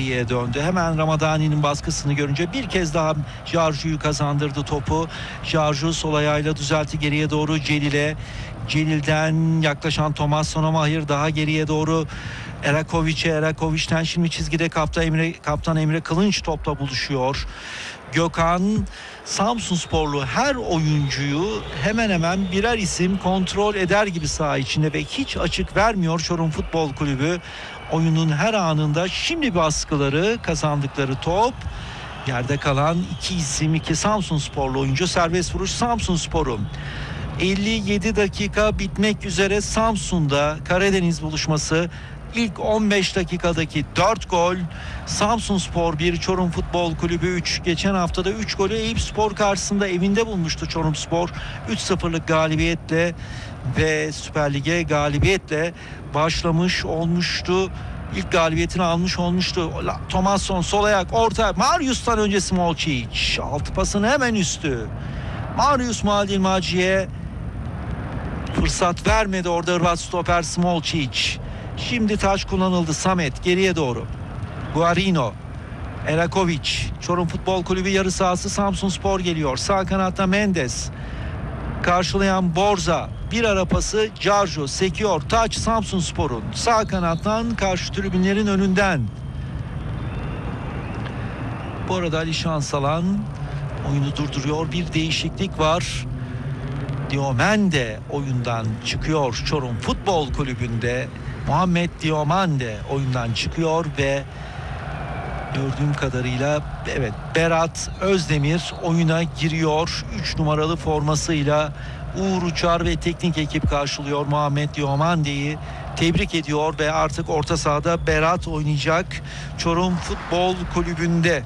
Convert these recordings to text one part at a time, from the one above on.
geriye döndü. Hemen Ramadani'nin baskısını görünce bir kez daha Jarju'yu kazandırdı topu. Jarju sol ayağıyla düzeltti geriye doğru Celil'e. Celil'den yaklaşan Thomas Sonomahir daha geriye doğru Erakovic'e. Erakovic'ten şimdi çizgide kaptan Emre Kılınç topla buluşuyor. Gökhan Samsunsporlu her oyuncuyu hemen hemen birer isim kontrol eder gibi saha içinde ve hiç açık vermiyor Çorum Futbol Kulübü. Oyunun her anında şimdi baskıları, kazandıkları top, yerde kalan iki isim, iki Samsunsporlu oyuncu. Serbest vuruş Samsunspor'un. 57 dakika bitmek üzere Samsun'da Karadeniz buluşması. İlk 15 dakikadaki 4 gol, Samsunspor 1, Çorum Futbol Kulübü 3. Geçen haftada 3 golü Eyüpspor karşısında evinde bulmuştu Çorumspor. 3-0'lık galibiyetle ve Süper Lig'e galibiyetle başlamış olmuştu. İlk galibiyetini almış olmuştu. Tomasson sol ayak orta. Marius'tan önce Smolcic. Altı pasın hemen üstü. Marius Maldilmaci'ye fırsat vermedi orada Hırvat stoper Smolcic. Şimdi taç kullanıldı. Samet geriye doğru. Guarino. Erakovic. Çorum Futbol Kulübü yarı sahası Samsunspor geliyor. Sağ kanatta Mendes. Karşılayan Borza. Bir ara pası Jarju. Sekiyor. Taç Samsunspor'un. Sağ kanattan karşı tribünlerin önünden. Bu arada Ali Şansalan oyunu durduruyor. Bir değişiklik var. Diomande oyundan çıkıyor Çorum Futbol Kulübü'nde. Muhammed Diomande oyundan çıkıyor ve gördüğüm kadarıyla evet Berat Özdemir oyuna giriyor. 3 numaralı formasıyla Uğur Uçar ve teknik ekip karşılıyor Muhammed Diomande'yi. Tebrik ediyor ve artık orta sahada Berat oynayacak Çorum Futbol Kulübü'nde.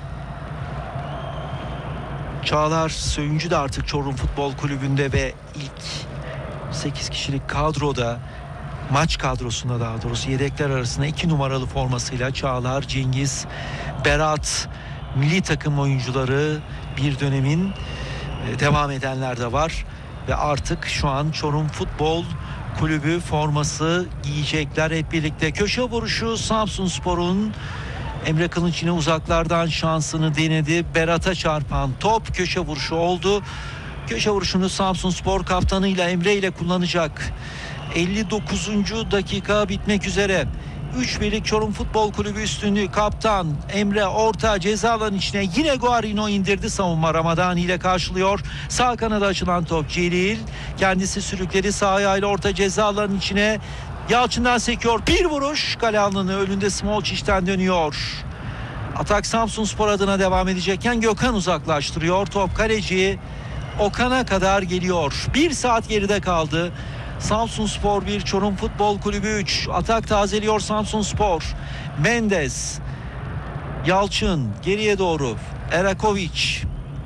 Çağlar Söyüncü de artık Çorum Futbol Kulübü'nde ve ilk 8 kişilik kadroda, maç kadrosunda daha doğrusu yedekler arasında 2 numaralı formasıyla Çağlar, Cengiz, Berat, milli takım oyuncuları, bir dönemin devam edenler de var ve artık şu an Çorum Futbol Kulübü forması giyecekler hep birlikte. Köşe vuruşu Samsunspor'un. Emre Kılınç yine uzaklardan şansını denedi. Berat'a çarpan top köşe vuruşu oldu. Köşe vuruşunu Samsunspor kaptanıyla Emre ile kullanacak. 59. dakika bitmek üzere. 3-1'lik Çorum Futbol Kulübü üstünlüğü. Kaptan Emre orta ceza alanı içine yine Guarino indirdi. Savunma Ramadani ile karşılıyor. Sağ kanada açılan top Celil. Kendisi sürükledi sağ ayağıyla orta ceza alanı içine. Yalçın'dan sekiyor. Bir vuruş. Kale alanı önünde Smolcic'ten dönüyor. Atak Samsunspor adına devam edecekken Gökhan uzaklaştırıyor. Top kaleci Okan'a kadar geliyor. 1 saat geride kaldı. Samsunspor 1, Çorum Futbol Kulübü 3. Atak tazeliyor Samsunspor. Mendes. Yalçın geriye doğru. Erakovic.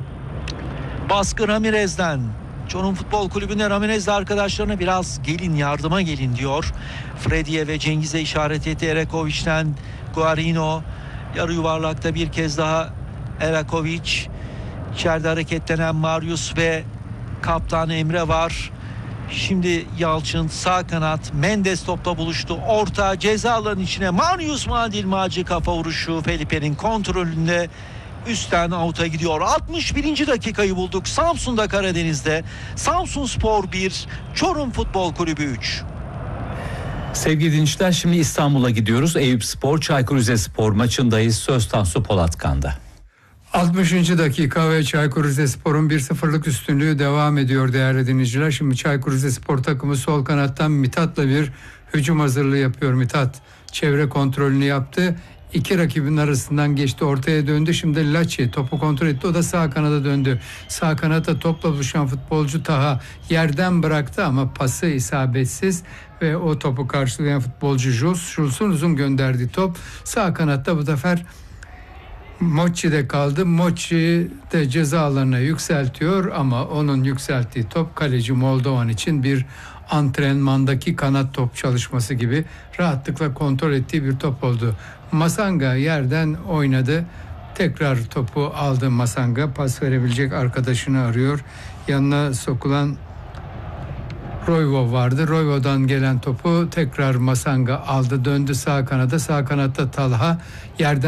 Baskı Ramirez'den. Çorum Futbol Kulübü'nde Ramirez de arkadaşlarına biraz gelin yardıma gelin diyor. Freddy'ye ve Cengiz'e işaret etti. Erakovic'ten Guarino. Yarı yuvarlakta bir kez daha Erakovic. İçeride hareketlenen Marius ve kaptan Emre var. Şimdi Yalçın sağ kanat. Mendes topla buluştu. Orta ceza alanının içine Marius Maldilmaci kafa vuruşu Felipe'nin kontrolünde. Üstten avuta gidiyor. 61. dakikayı bulduk. Samsun'da Karadeniz'de. Samsunspor 1, Çorum Futbol Kulübü 3. Sevgili dinleyiciler, şimdi İstanbul'a gidiyoruz. Eyüpspor Çaykur Rizespor maçındayız. Söz Tansu Polatkan'da. 60. dakika ve Çaykur Rizespor'un 1-0'lık üstünlüğü devam ediyor değerli dinleyiciler. Şimdi Çaykur Rizespor takımı sol kanattan Mithat'la bir hücum hazırlığı yapıyor. Mithat çevre kontrolünü yaptı. İki rakibin arasından geçti, ortaya döndü. Şimdi Laçi topu kontrol etti. O da sağ kanada döndü. Sağ kanata topla buluşan futbolcu Taha yerden bıraktı ama pası isabetsiz ve o topu karşılayan futbolcu Jules. Jules'un uzun gönderdiği top sağ kanatta bu sefer Mochi'de kaldı. Mochi de ceza alanına yükseltiyor ama onun yükselttiği top kaleci Moldovan için bir antrenmandaki kanat top çalışması gibi rahatlıkla kontrol ettiği bir top oldu. Masanga yerden oynadı. Tekrar topu aldı Masanga. Pas verebilecek arkadaşını arıyor. Yanına sokulan Royvo vardı. Royvo'dan gelen topu tekrar Masanga aldı. Döndü sağ kanada. Sağ kanatta Talha yerden